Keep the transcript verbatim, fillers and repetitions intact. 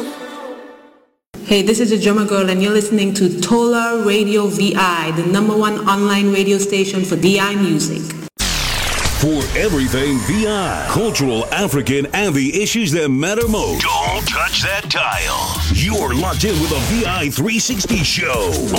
Hey, this is the Drummer Girl, and you're listening to Tola Radio V I, the number one online radio station for D I music. For everything V I, cultural, African, and the issues that matter most. Don't touch that dial. You're locked in with a V I three sixty show